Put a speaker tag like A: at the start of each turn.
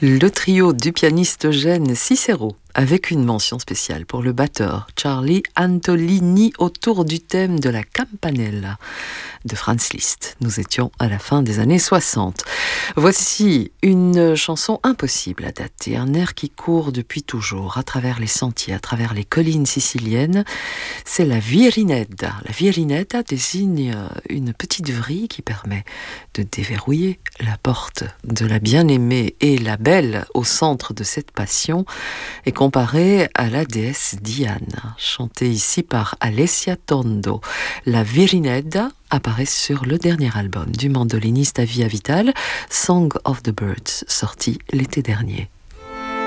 A: Le trio du pianiste Eugène Cicero, avec une mention spéciale pour le batteur Charlie Antolini autour du thème de la Campanella de Franz Liszt. Nous étions à la fin des années 60. Voici une chanson impossible à dater, un air qui court depuis toujours à travers les sentiers, à travers les collines siciliennes. C'est la Virinetta. La Virinetta désigne une petite vrille qui permet de déverrouiller la porte de la bien-aimée et la belle au centre de cette passion est comparée à la déesse Diane, chantée ici par Alessia Tondo. La Virinetta apparaît sur le dernier album du mandoliniste Avia Vital, Song of the Birds, sorti l'été dernier.